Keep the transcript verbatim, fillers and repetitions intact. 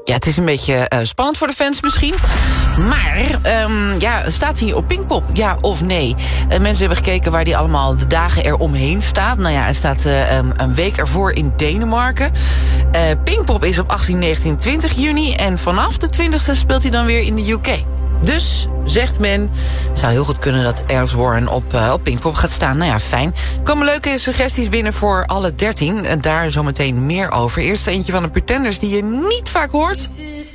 Ja, het is een beetje uh, spannend voor de fans misschien. Maar um, ja, staat hij op Pinkpop? Ja of nee? Uh, mensen hebben gekeken waar hij allemaal de dagen eromheen staat. Nou ja, hij staat uh, um, een week ervoor in Denemarken. Uh, Pinkpop is op achttien, negentien, twintig juni. En vanaf de twintigste speelt hij dan weer in de U K. Dus, zegt men, het zou heel goed kunnen dat Alex Warren op, uh, op Pinkpop gaat staan. Nou ja, fijn. Er komen leuke suggesties binnen voor alle dertien. En daar zometeen meer over. Eerst eentje van de Pretenders die je niet vaak hoort.